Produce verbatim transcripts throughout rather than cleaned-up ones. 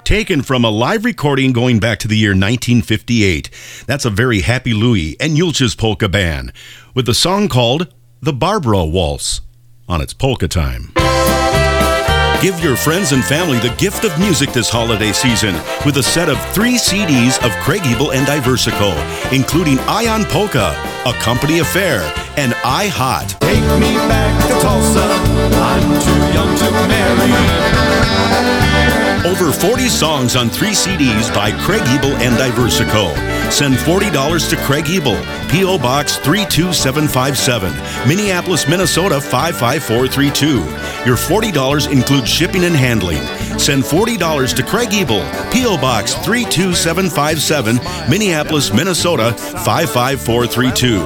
taken from a live recording going back to the year nineteen fifty-eight. That's a very Happy Louie and Yulch's Polka Band with a song called The Barbara Waltz on its Polka Time. Give your friends and family the gift of music this holiday season with a set of three C Ds of Craig Ebel and Iversico, including Ion Polka, A Company Affair, and I Hot. Take me back to Tulsa, I'm too young to marry. Over forty songs on three C Ds by Craig Ebel and Iversico. Send forty dollars to Craig Ebel, P O. Box three two seven five seven, Minneapolis, Minnesota five five four three two. Your forty dollars includes shipping and handling. Send forty dollars to Craig Ebel, P O. Box three two seven five seven, Minneapolis, Minnesota five five four three two.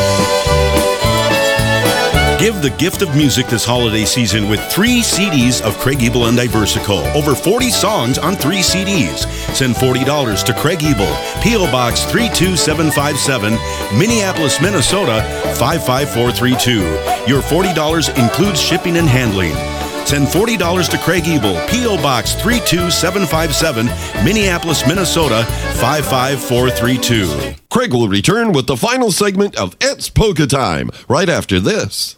Give the gift of music this holiday season with three C Ds of Craig Ebel and Iversico. Over forty songs on three C Ds. Send forty dollars to Craig Ebel, P O. Box three two seven five seven, Minneapolis, Minnesota five five four three two. Your forty dollars includes shipping and handling. Send forty dollars to Craig Ebel, P O. Box three two seven five seven, Minneapolis, Minnesota five five four three two. Craig will return with the final segment of It's Polka Time right after this.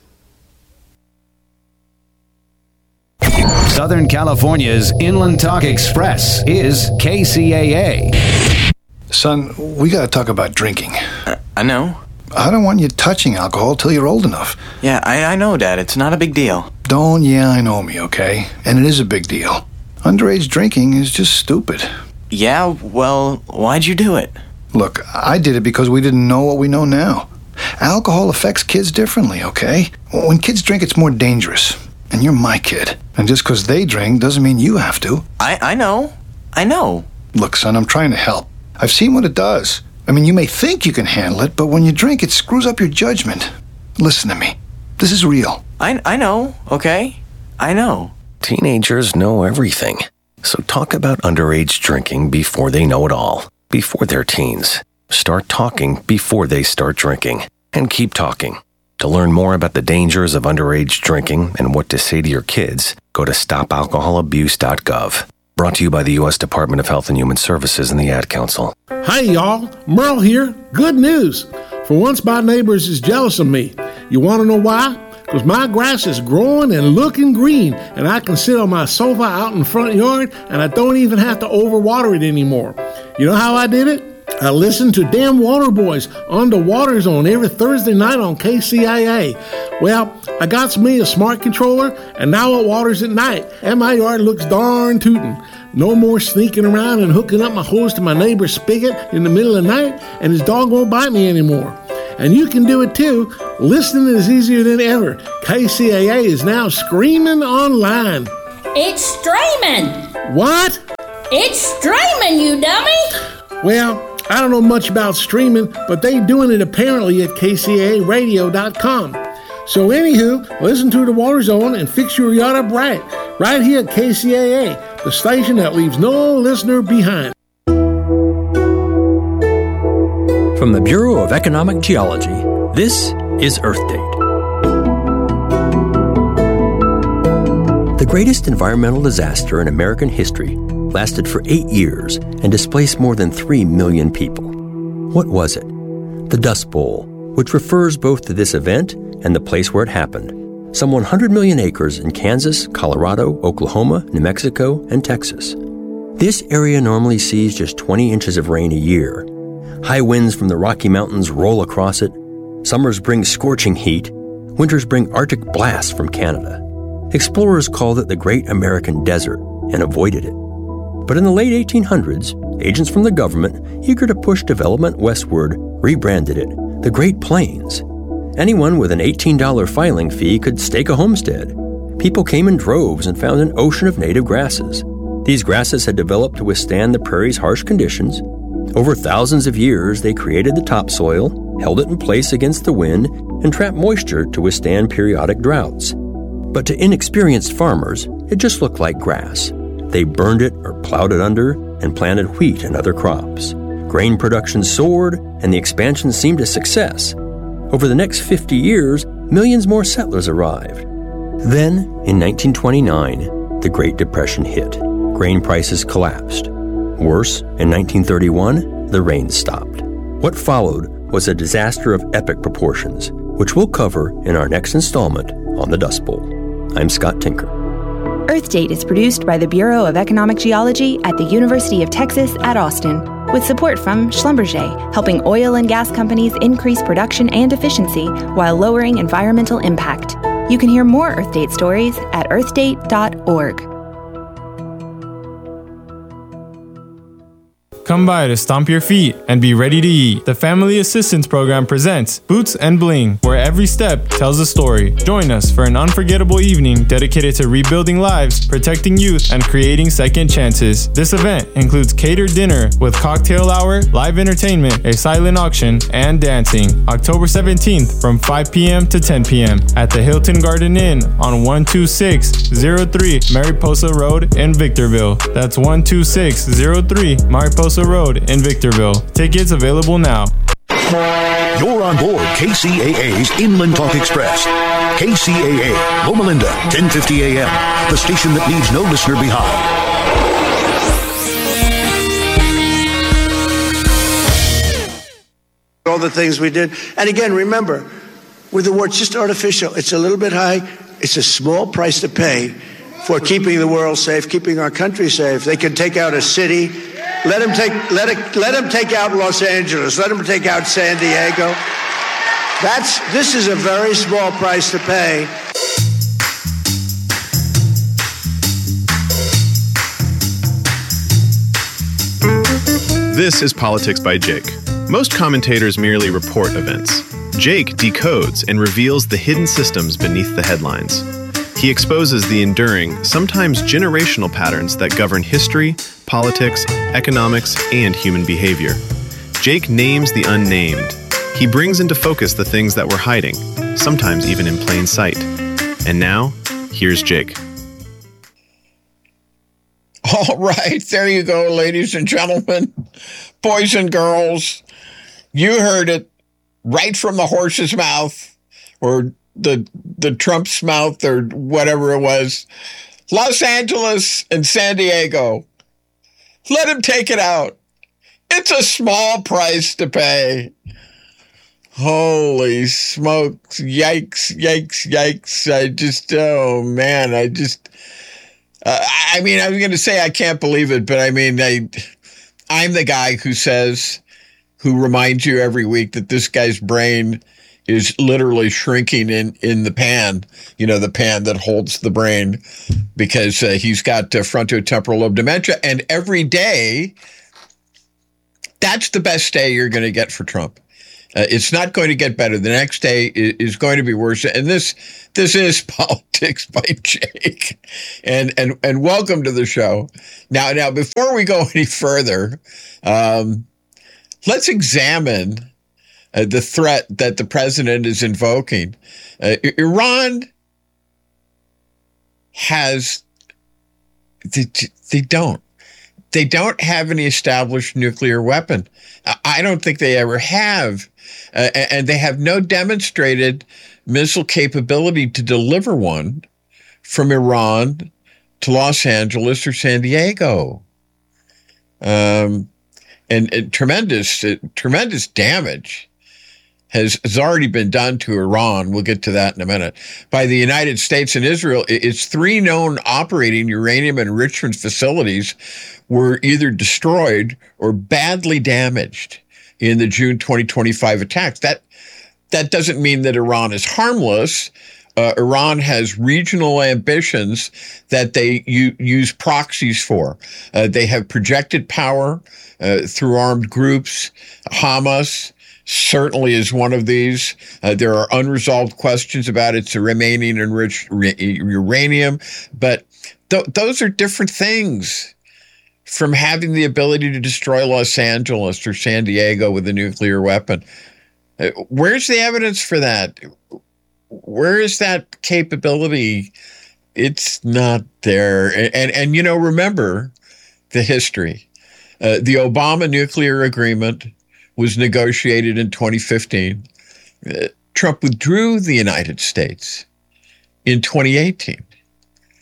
Southern California's Inland Talk Express is K C A A. Son, we gotta talk about drinking. Uh, I know. I don't want you touching alcohol till you're old enough. Yeah, I, I know, Dad. It's not a big deal. Don't yeah, I know me, okay? And it is a big deal. Underage drinking is just stupid. Yeah, well, why'd you do it? Look, I did it because we didn't know what we know now. Alcohol affects kids differently, okay? When kids drink, it's more dangerous. And you're my kid. And just because they drink doesn't mean you have to. I, I know. I know. Look, son, I'm trying to help. I've seen what it does. I mean, you may think you can handle it, but when you drink, it screws up your judgment. Listen to me. This is real. I, I know, okay? I know. Teenagers know everything. So talk about underage drinking before they know it all. Before they're teens. Start talking before they start drinking. And keep talking. To learn more about the dangers of underage drinking and what to say to your kids, go to stop alcohol abuse dot gov. Brought to you by the U S Department of Health and Human Services and the Ad Council. Hi, y'all. Merle here. Good news. For once, my neighbors is jealous of me. You want to know why? Because my grass is growing and looking green, and I can sit on my sofa out in the front yard, and I don't even have to overwater it anymore. You know how I did it? I listen to Damn Water Boys on the Water Zone every Thursday night on K C A A. Well, I got me a smart controller, and now it waters at night, and my yard looks darn tootin'. No more sneaking around and hooking up my hose to my neighbor's spigot in the middle of the night, and his dog won't bite me anymore. And you can do it too. Listening is easier than ever. K C A A is now streaming online. It's streaming! What? It's streaming, you dummy! Well, I don't know much about streaming, but they doing it apparently at K C A A radio dot com. So anywho, listen to the Water Zone and fix your yard up right. Right here at K C A A, the station that leaves no listener behind. From the Bureau of Economic Geology, this is Earth Date. The greatest environmental disaster in American history lasted for eight years and displaced more than three million people. What was it? The Dust Bowl, which refers both to this event and the place where it happened. Some one hundred million acres in Kansas, Colorado, Oklahoma, New Mexico, and Texas. This area normally sees just twenty inches of rain a year. High winds from the Rocky Mountains roll across it. Summers bring scorching heat. Winters bring Arctic blasts from Canada. Explorers called it the Great American Desert and avoided it. But in the late eighteen hundreds, agents from the government, eager to push development westward, rebranded it the Great Plains. Anyone with an eighteen dollars filing fee could stake a homestead. People came in droves and found an ocean of native grasses. These grasses had developed to withstand the prairie's harsh conditions. Over thousands of years, they created the topsoil, held it in place against the wind, and trapped moisture to withstand periodic droughts. But to inexperienced farmers, it just looked like grass. They burned it or plowed it under and planted wheat and other crops. Grain production soared, and the expansion seemed a success. Over the next fifty years, millions more settlers arrived. Then, in nineteen twenty-nine, the Great Depression hit. grain prices collapsed. Worse, in nineteen thirty-one, the rain stopped. What followed was a disaster of epic proportions, which we'll cover in our next installment on the Dust Bowl. I'm Scott Tinker. Earth Date is produced by the Bureau of Economic Geology at the University of Texas at Austin, with support from Schlumberger, helping oil and gas companies increase production and efficiency while lowering environmental impact. You can hear more Earth Date stories at earth date dot org. Come by to stomp your feet and be ready to eat. The Family Assistance Program presents Boots and Bling, where every step tells a story. Join us for an unforgettable evening dedicated to rebuilding lives, protecting youth, and creating second chances. This event includes catered dinner with cocktail hour, live entertainment, a silent auction, and dancing. October seventeenth from five p.m. to ten p.m. at the Hilton Garden Inn on one two six zero three Mariposa Road in Victorville. That's one two six zero three Mariposa Road in Victorville. Tickets available now. You're on board K C A A's Inland Talk Express. K C A A, Loma Linda, ten fifty a.m. The station that leaves no listener behind. All the things we did. And again, remember, with the war, it's just artificial. It's a little bit high. It's a small price to pay for keeping the world safe, keeping our country safe. They can take out a city. Let him take let it let him take out Los Angeles. Let him take out San Diego. That's this is a very small price to pay. This is Politics by Jake. Most commentators merely report events. Jake decodes and reveals the hidden systems beneath the headlines. He exposes the enduring, sometimes generational patterns that govern history, politics, economics, and human behavior. Jake names the unnamed. He brings into focus the things that we're hiding, sometimes even in plain sight. And now, here's Jake. All right, there you go, ladies and gentlemen, boys and girls. You heard it right from the horse's mouth, or the the Trump's mouth, or whatever it was. Los Angeles and San Diego. Let him take it out. It's a small price to pay. Holy smokes. Yikes, yikes, yikes. I just, oh man, I just, uh, I mean, I was going to say I can't believe it, but I mean, I, I'm the guy who says, who reminds you every week that this guy's brain is literally shrinking in, in the pan, you know, the pan that holds the brain, because uh, he's got uh, frontotemporal lobe dementia. And every day, that's the best day you're going to get for Trump. Uh, it's not going to get better. The next day is, is going to be worse. And this this is Politics by Jake. And and and welcome to the show. Now, now before we go any further, um, let's examine Uh, the threat that the president is invoking. Uh, Iran has, they, they don't. They don't have any established nuclear weapon. I don't think they ever have. Uh, and they have no demonstrated missile capability to deliver one from Iran to Los Angeles or San Diego. Um, and, and tremendous, uh, tremendous damage Has, has already been done to Iran. We'll get to that in a minute. By the United States and Israel, its three known operating uranium enrichment facilities were either destroyed or badly damaged in the June twenty twenty-five attacks. That that doesn't mean that Iran is harmless. Uh, Iran has regional ambitions that they u- use proxies for. Uh, they have projected power uh, through armed groups. Hamas certainly is one of these. Uh, there are unresolved questions about its remaining enriched re- uranium, but th- those are different things from having the ability to destroy Los Angeles or San Diego with a nuclear weapon. Uh, where's the evidence for that? Where is that capability? It's not there. And, and, and you know, remember the history. Uh, the Obama nuclear agreement was negotiated in twenty fifteen. Uh, Trump withdrew the United States in twenty eighteen.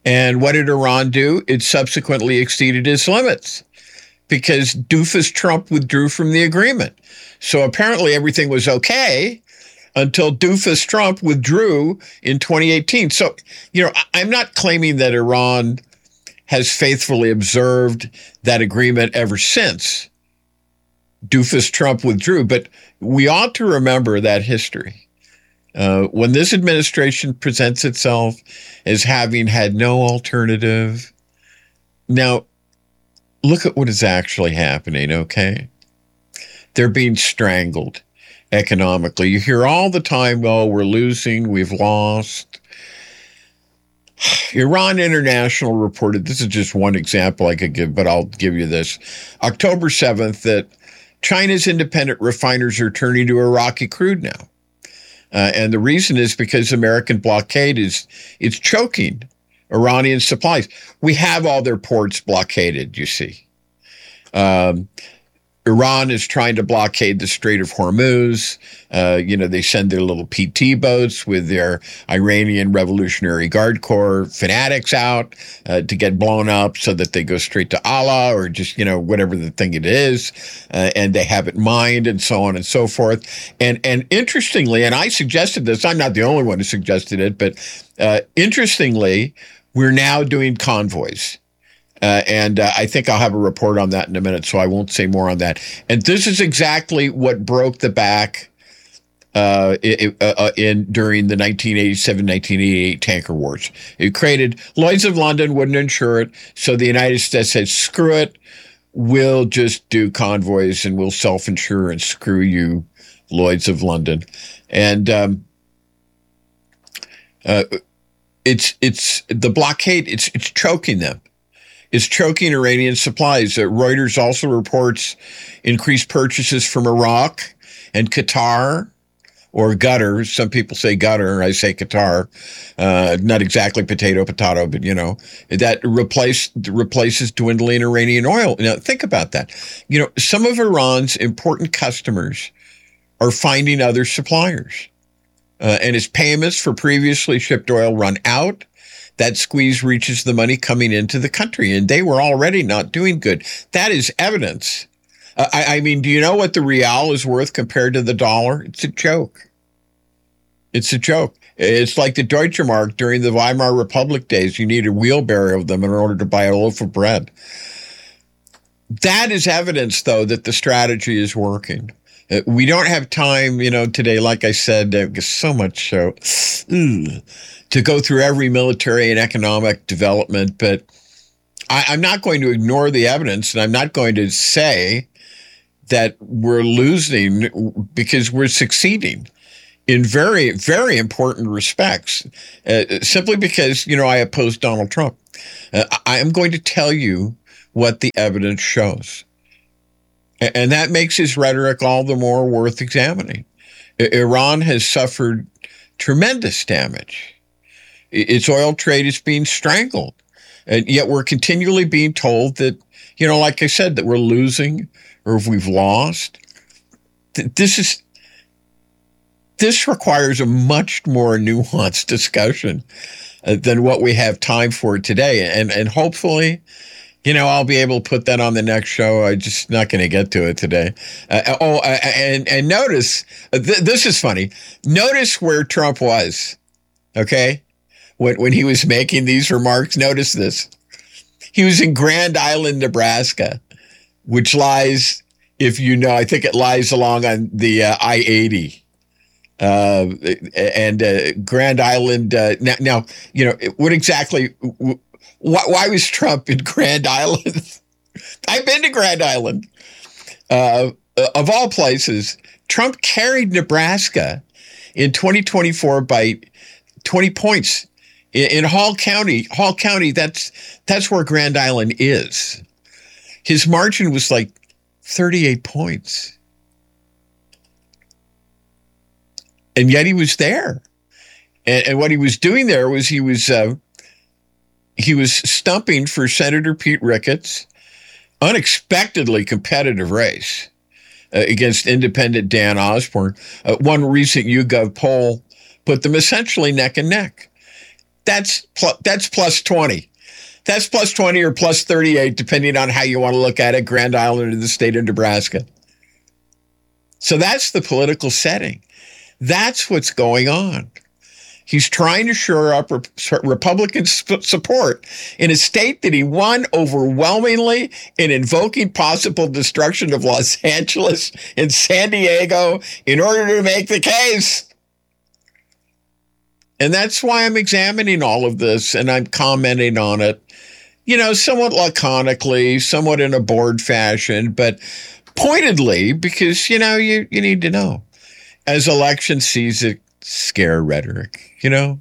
And what did Iran do? It subsequently exceeded its limits because doofus Trump withdrew from the agreement. So apparently everything was okay until doofus Trump withdrew in twenty eighteen. So, you know, I'm not claiming that Iran has faithfully observed that agreement ever since doofus Trump withdrew, but we ought to remember that history. Uh, when this administration presents itself as having had no alternative, now look at what is actually happening, okay? They're being strangled economically. You hear all the time, oh, we're losing, we've lost. Iran International reported, this is just one example I could give, but I'll give you this. October seventh, that China's independent refiners are turning to Iraqi crude now. Uh, and the reason is because American blockade is it's choking Iranian supplies. We have all their ports blockaded, you see. Um, Iran is trying to blockade the Strait of Hormuz. Uh, you know, they send their little P T boats with their Iranian Revolutionary Guard Corps fanatics out uh, to get blown up so that they go straight to Allah or just, you know, whatever the thing it is. Uh, and they have it mined and so on and so forth. And, and interestingly, and I suggested this, I'm not the only one who suggested it, but uh, interestingly, we're now doing convoys. Uh, and uh, I think I'll have a report on that in a minute, so I won't say more on that. And this is exactly what broke the back uh, it, uh, in during the nineteen eighty-seven nineteen eighty-eight tanker wars. It created, Lloyd's of London wouldn't insure it, so the United States said, screw it, we'll just do convoys and we'll self-insure and screw you, Lloyd's of London. And um, uh, it's it's the blockade, it's it's choking them. Is choking Iranian supplies. Uh, Reuters also reports increased purchases from Iraq and Qatar, or Qatar. Some people say Qatar, I say Qatar. Uh, not exactly potato, potato, but, you know, that replace, replaces dwindling Iranian oil. Now, think about that. You know, some of Iran's important customers are finding other suppliers. Uh, and as payments for previously shipped oil run out, that squeeze reaches the money coming into the country, and they were already not doing good. That is evidence. Uh, I, I mean, do you know what the real is worth compared to the dollar? It's a joke. It's a joke. It's like the Deutsche Mark during the Weimar Republic days. You need a wheelbarrow of them in order to buy a loaf of bread. That is evidence, though, that the strategy is working. Uh, we don't have time, you know, today, like I said, there's so much show. Ugh. To go through every military and economic development, but I, I'm not going to ignore the evidence, and I'm not going to say that we're losing because we're succeeding in very, very important respects, uh, simply because, you know, I oppose Donald Trump. Uh, I am going to tell you what the evidence shows. And that makes his rhetoric all the more worth examining. Iran has suffered tremendous damage. Its oil trade is being strangled. And yet we're continually being told that, you know, like I said, that we're losing or if we've lost. This is, this requires a much more nuanced discussion uh, than what we have time for today. And, and hopefully, you know, I'll be able to put that on the next show. I'm just not going to get to it today. Uh, oh, uh, and, and notice, uh, th- this is funny. Notice where Trump was, okay? When, when he was making these remarks, notice this. He was in Grand Island, Nebraska, which lies, if you know, I think it lies along on the uh, I eighty. Uh, and uh, Grand Island, uh, now, now, you know, what exactly, why, why was Trump in Grand Island? I've been to Grand Island. Uh, of all places, Trump carried Nebraska in twenty twenty-four by twenty points. In Hall County, Hall County, that's that's where Grand Island is. His margin was like thirty-eight points. And yet he was there. And, and what he was doing there was he was uh, he was stumping for Senator Pete Ricketts, unexpectedly competitive race uh, against independent Dan Osborne. Uh, one recent YouGov poll put them essentially neck and neck. That's pl- that's plus twenty. That's plus twenty or plus thirty-eight, depending on how you want to look at it, Grand Island or the state of Nebraska. So that's the political setting. That's what's going on. He's trying to shore up Republican support in a state that he won overwhelmingly in invoking possible destruction of Los Angeles and San Diego in order to make the case. And that's why I'm examining all of this and I'm commenting on it, you know, somewhat laconically, somewhat in a bored fashion, but pointedly because, you know, you, you need to know. As election season scare rhetoric, you know?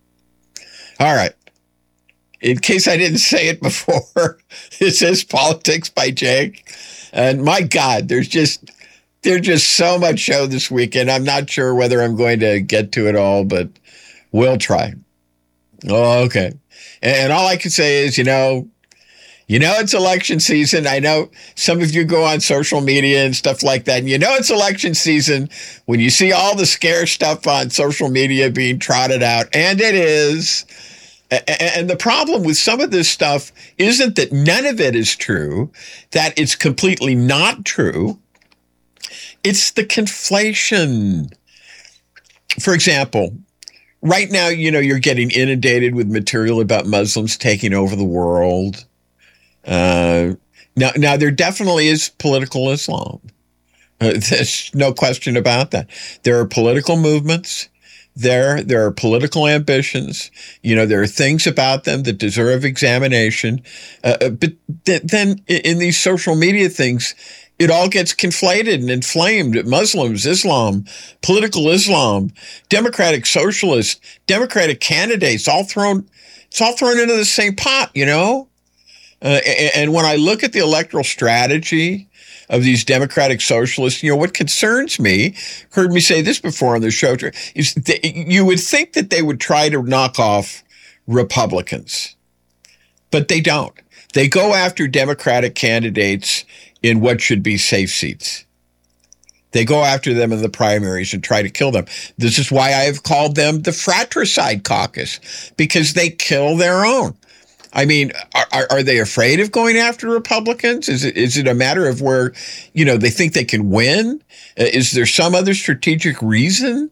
All right. In case I didn't say it before, this is Politics by Jake. And my God, there's just there's just so much show this weekend. I'm not sure whether I'm going to get to it all, but we'll try. Oh, okay. And all I can say is, you know, you know it's election season. I know some of you go on social media and stuff like that, and you know it's election season when you see all the scare stuff on social media being trotted out, and it is. And the problem with some of this stuff isn't that none of it is true, that it's completely not true. It's the conflation. For example, right now, you know, you're getting inundated with material about Muslims taking over the world. Uh, now, now there definitely is political Islam. Uh, there's no question about that. There are political movements. There, there are political ambitions. You know, there are things about them that deserve examination. Uh, but th- then in these social media things, it all gets conflated and inflamed. Muslims, Islam, political Islam, democratic socialists, democratic candidates, all thrown, it's all thrown into the same pot, you know? Uh, and when I look at the electoral strategy of these democratic socialists, you know, what concerns me, heard me say this before on the show, is that you would think that they would try to knock off Republicans, but they don't. They go after Democratic candidates in what should be safe seats. They go after them in the primaries and try to kill them. This is why I have called them the fratricide caucus, because they kill their own. I mean, are, are they afraid of going after Republicans? Is it is it a matter of where, you know, they think they can win? Uh, is there some other strategic reason?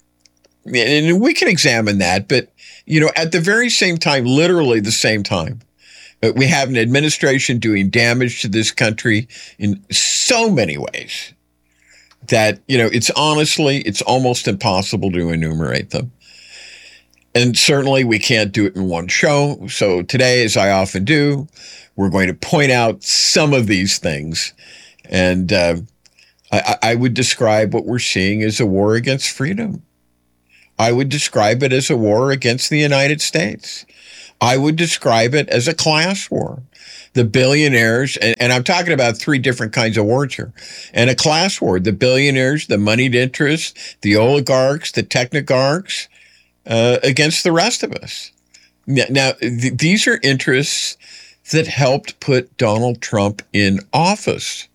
And we can examine that. But, you know, at the very same time, literally the same time, uh, we have an administration doing damage to this country in so many ways that, you know, it's honestly, it's almost impossible to enumerate them. And certainly we can't do it in one show. So today, as I often do, we're going to point out some of these things. And uh, I, I would describe what we're seeing as a war against freedom. I would describe it as a war against the United States. I would describe it as a class war. The billionaires, and, and I'm talking about three different kinds of wars here, and a class war. The billionaires, the moneyed interests, the oligarchs, the technocrats, Uh, against the rest of us. Now, now th- these are interests that helped put Donald Trump in office.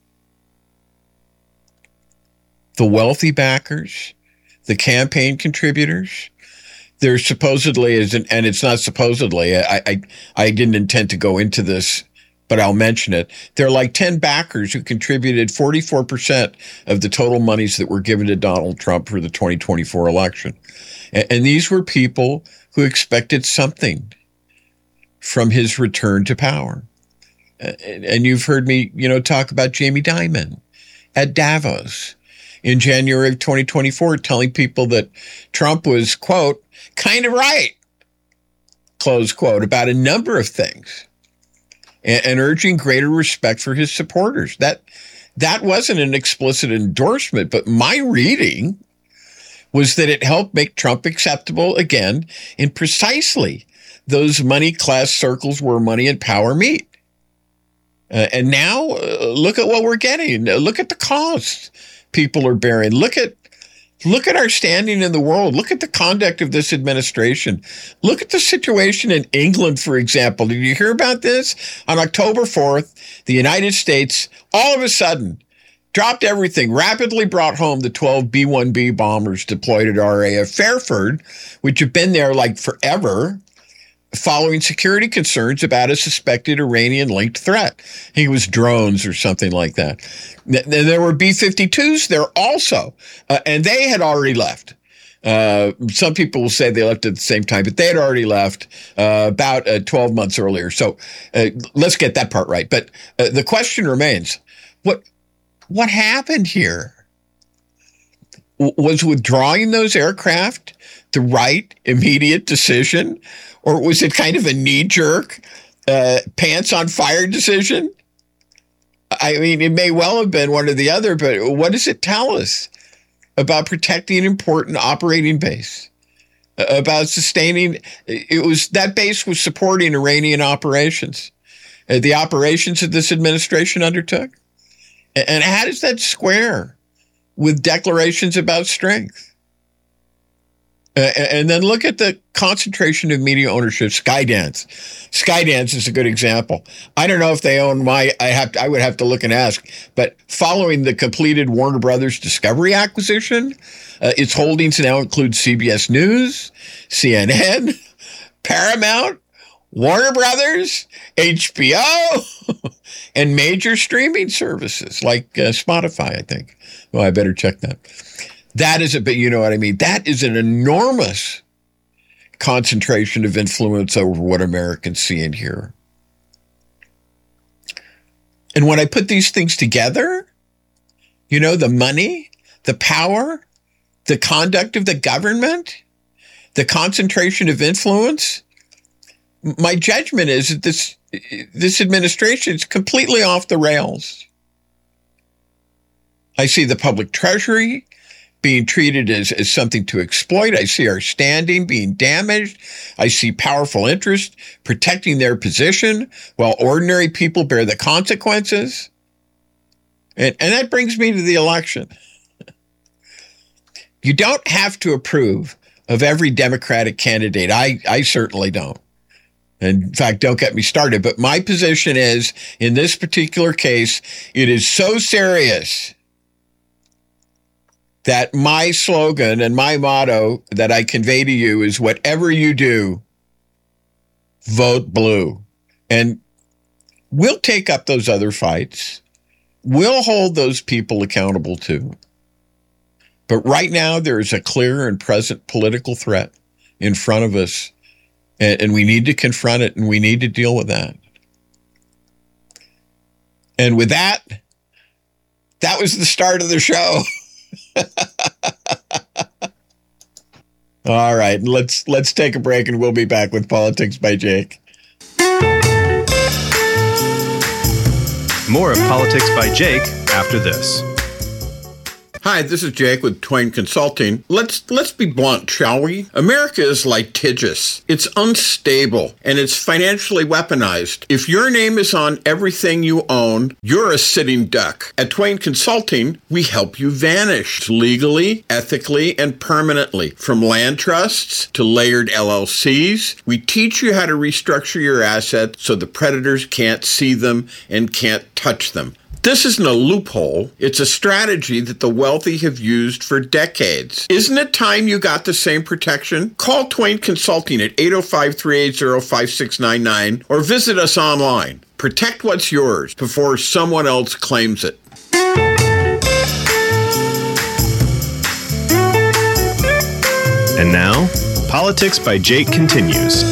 The wealthy backers, the campaign contributors, there's supposedly, and it's not supposedly, I, I, I didn't intend to go into this, but I'll mention it. There are like ten backers who contributed forty-four percent of the total monies that were given to Donald Trump for the twenty twenty-four election. And these were people who expected something from his return to power. And you've heard me, you know, talk about Jamie Dimon at Davos in January of twenty twenty-four, telling people that Trump was, quote, kind of right, close quote, about a number of things, and, and urging greater respect for his supporters. That, that wasn't an explicit endorsement, but my reading was that it helped make Trump acceptable again in precisely those money class circles where money and power meet. Uh, and now uh, look at what we're getting. Look at the costs people are bearing. Look at look at our standing in the world. Look at the conduct of this administration. Look at the situation in England, for example. Did you hear about this? On October fourth, the United States all of a sudden dropped everything, rapidly brought home the twelve B one B bombers deployed at R A F Fairford, which have been there like forever. following security concerns about a suspected Iranian-linked threat. I think it was drones or something like that. Then there were B fifty-twos there also, uh, and they had already left. Uh, some people will say they left at the same time, but they had already left uh, about uh, twelve months earlier. So uh, let's get that part right. But uh, the question remains, what what happened here? W- was withdrawing those aircraft the right immediate decision? Or was it kind of a knee-jerk, uh, pants-on-fire decision? I mean, it may well have been one or the other, but what does it tell us about protecting an important operating base, about sustaining? It was that base was supporting Iranian operations, uh, the operations that this administration undertook. And how does that square with declarations about strength? Uh, and then look at the concentration of media ownership. Skydance. Skydance is a good example. I don't know if they own my, I have to, I would have to look and ask, but following the completed Warner Brothers Discovery acquisition, uh, its holdings now include C B S News, C N N, Paramount, Warner Brothers, H B O, and major streaming services like uh, Spotify, I think. Well, I better check that. That is a bit, you know what I mean? That is an enormous concentration of influence over what Americans see and hear. And when I put these things together, you know, the money, the power, the conduct of the government, the concentration of influence, my judgment is that this, this administration is completely off the rails. I see the public treasury being treated as, as something to exploit. I see our standing being damaged. I see powerful interests protecting their position while ordinary people bear the consequences. And, and that brings me to the election. You don't have to approve of every Democratic candidate. I, I certainly don't. And in fact, don't get me started. But my position is, in this particular case, it is so serious that my slogan and my motto that I convey to you is, whatever you do, vote blue. And we'll take up those other fights. We'll hold those people accountable too. But right now, there is a clear and present political threat in front of us, and, and we need to confront it, and we need to deal with that. And with that, that was the start of the show. All right, let's let's take a break, and we'll be back with Politics by Jake. More of Politics by Jake after this. Hi, this is Jake with Twain Consulting. Let's let's be blunt, shall we? America is litigious. It's unstable, and it's financially weaponized. If your name is on everything you own, you're a sitting duck. At Twain Consulting, we help you vanish legally, ethically, and permanently. From land trusts to layered L L Cs, we teach you how to restructure your assets so the predators can't see them and can't touch them. This isn't a loophole. It's a strategy that the wealthy have used for decades. Isn't it time you got the same protection? Call Twain Consulting at eight oh five, three eight zero, five six nine nine or visit us online. Protect what's yours before someone else claims it. And now, Politics by Jake continues.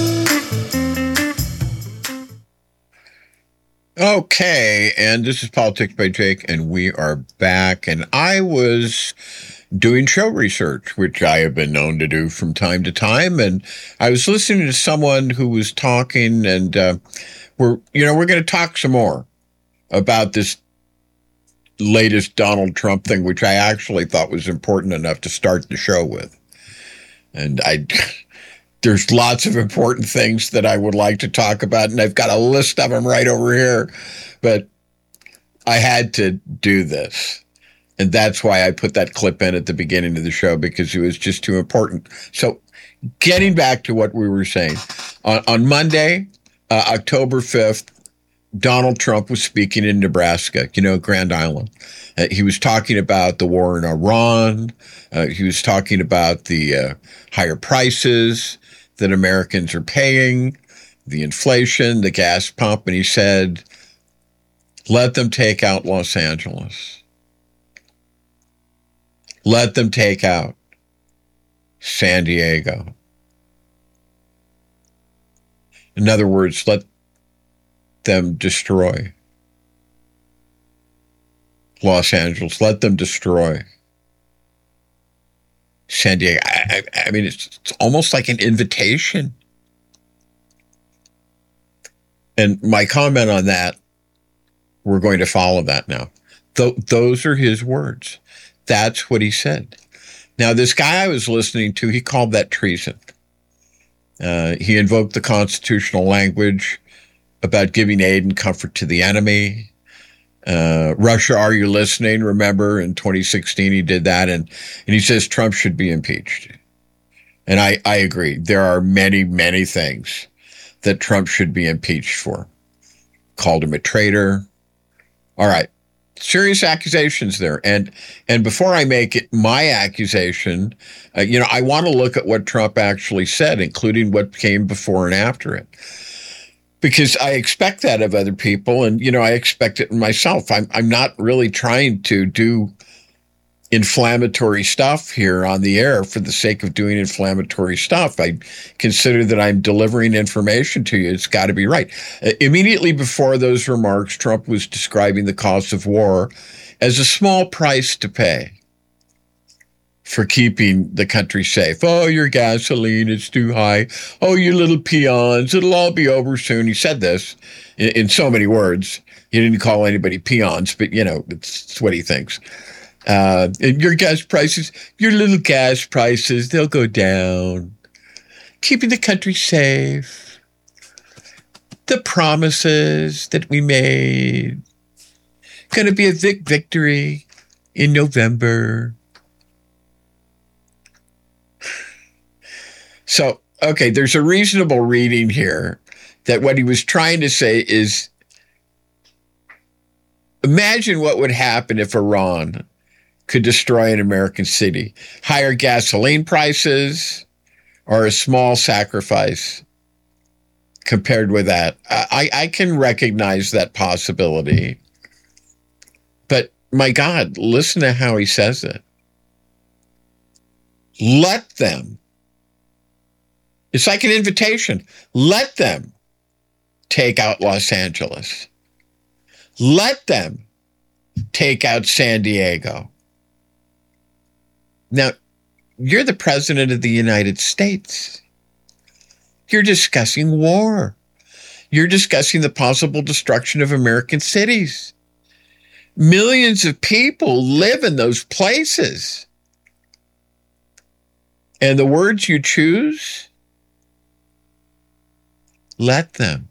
Okay, and this is Politics by Jake, and we are back. And I was doing show research, which I have been known to do from time to time. And I was listening to someone who was talking, and uh, we're, you know, we're going to talk some more about this latest Donald Trump thing, which I actually thought was important enough to start the show with. And I... There's lots of important things that I would like to talk about, and I've got a list of them right over here, but I had to do this. And that's why I put that clip in at the beginning of the show, because it was just too important. So getting back to what we were saying, on, on Monday, uh, October fifth, Donald Trump was speaking in Nebraska, you know, Grand Island. Uh, he was talking about the war in Iran. Uh, he was talking about the uh, higher prices that Americans are paying the inflation, the gas pump, and he said, let them take out Los Angeles. Let them take out San Diego. In other words, let them destroy Los Angeles. Let them destroy San Diego. I, I, I mean, it's, it's almost like an invitation. And my comment on that, we're going to follow that now. Th- those are his words. That's what he said. Now, this guy I was listening to, he called that treason. Uh, he invoked the constitutional language about giving aid and comfort to the enemy. Uh, Russia, are you listening? Remember, in twenty sixteen, he did that. And, and he says Trump should be impeached. And I, I agree. There are many, many things that Trump should be impeached for. Called him a traitor. All right. Serious accusations there. And and before I make it my accusation, uh, you know, I want to look at what Trump actually said, including what came before and after it. Because I expect that of other people, and, you know, I expect it in myself. I'm I'm not really trying to do inflammatory stuff here on the air for the sake of doing inflammatory stuff. I consider that I'm delivering information to you. It's got to be right. Uh, immediately before those remarks, Trump was describing the cost of war as a small price to pay for keeping the country safe. Oh, your gasoline is too high. Oh, you little peons, it'll all be over soon. He said this in, in so many words. He didn't call anybody peons, but, you know, it's, it's what he thinks. Uh, and your gas prices, your little gas prices, they'll go down. Keeping the country safe. The promises that we made. Going to be a vic- victory in November. So, okay, there's a reasonable reading here that what he was trying to say is, imagine what would happen if Iran could destroy an American city. Higher gasoline prices are a small sacrifice compared with that. I, I can recognize that possibility. But my God, listen to how he says it. Let them. It's like an invitation. Let them take out Los Angeles. Let them take out San Diego. Now, you're the president of the United States. You're discussing war. You're discussing the possible destruction of American cities. Millions of people live in those places. And the words you choose, let them.